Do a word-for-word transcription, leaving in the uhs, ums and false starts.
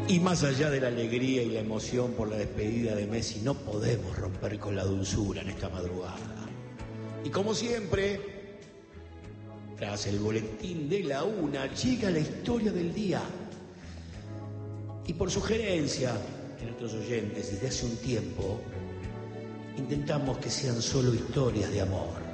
Y más allá de la alegría y la emoción por la despedida de Messi, no podemos romper con la dulzura en esta madrugada. Y como siempre, tras el boletín de la una, llega la historia del día. Y por sugerencia de nuestros oyentes, desde hace un tiempo, intentamos que sean solo historias de amor.